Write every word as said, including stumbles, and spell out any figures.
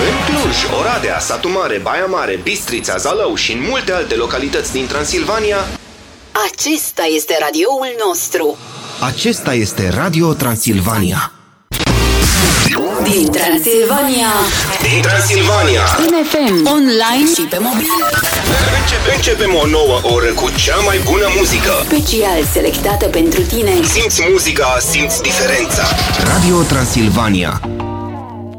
În Cluj, Oradea, Satu Mare, Baia Mare, Bistrița, Zalău și în multe alte localități din Transilvania, acesta este radioul nostru. Acesta este Radio Transilvania. Din Transilvania. Din Transilvania. În F M, online și pe mobil. Începe, începem o nouă oră cu cea mai bună muzică. Special selectată pentru tine. Simți muzica, simți diferența. Radio Transilvania.